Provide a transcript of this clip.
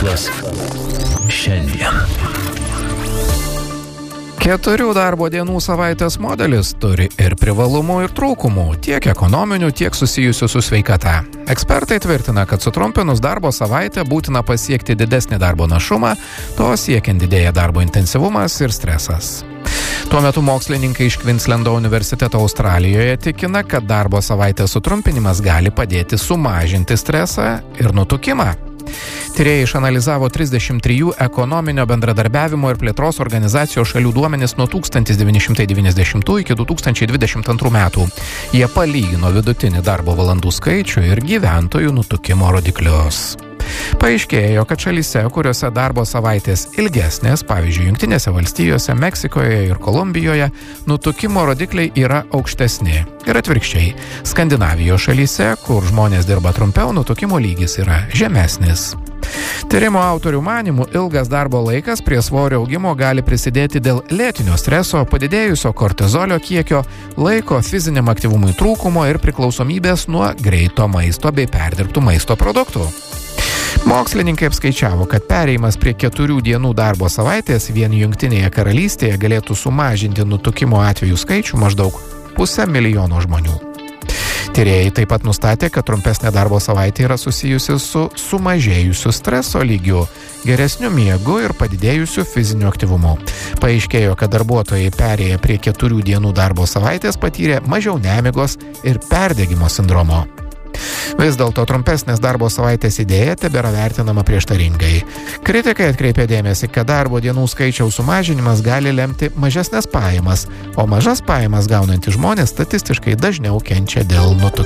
Verslas šiandien. 4 darbo dienų savaitės modelis turi ir privalumų, ir trūkumų, tiek ekonominių, tiek susijusių su sveikata. Ekspertai tvirtina, kad sutrumpinus darbo savaitę būtina pasiekti didesnį darbo našumą, to siekiant didėja darbo intensyvumas ir stresas. Tuo metu mokslininkai iš Queenslando universiteto Australijoje tikina, kad darbo savaitės sutrumpinimas gali padėti sumažinti stresą ir nutukimą. Tyrėjai išanalizavo 33 ekonominio bendradarbiavimo ir plėtros organizacijos šalių duomenis nuo 1990 iki 2022 metų. Jie palygino vidutinį darbo valandų skaičių ir gyventojų nutukimo rodiklius. Paaiškėjo, kad šalyse, kuriuose darbo savaitės ilgesnės, pavyzdžiui, Jungtinėse valstijose, Meksikoje ir Kolumbijoje, nutukimo rodikliai yra aukštesni. Ir atvirkščiai, Skandinavijos šalyse, kur žmonės dirba trumpiau, nutukimo lygis yra žemesnis. Tyrimo autorių manymų ilgas darbo laikas prie svorio augimo gali prisidėti dėl lėtinio streso, padidėjusio kortizolio kiekio, laiko fiziniam aktyvumui trūkumo ir priklausomybės nuo greito maisto bei perdirbtų maisto produktų. Mokslininkai apskaičiavo, kad perėjimas prie 4 dienų darbo savaitės vien Jungtinėje karalystėje galėtų sumažinti nutukimo atvejų skaičių maždaug 500 000 žmonių. Tyrėjai taip pat nustatė, kad trumpesnė darbo savaitė yra susijusi su sumažėjusiu streso lygiu, geresniu miegu ir padidėjusiu fiziniu aktyvumu. Paaiškėjo, kad darbuotojai perėję prie 4 dienų darbo savaitės patyrė mažiau nemigos ir perdegimo sindromo. Vis dėlto trumpesnės darbo savaitės idėja tebėra vertinama prieštaringai. Kritikai atkreipė dėmesį, kad darbo dienų skaičiaus sumažinimas gali lemti mažesnės pajamas, o mažas pajamas gaunantys žmonės statistiškai dažniau kenčia dėl nutukimo.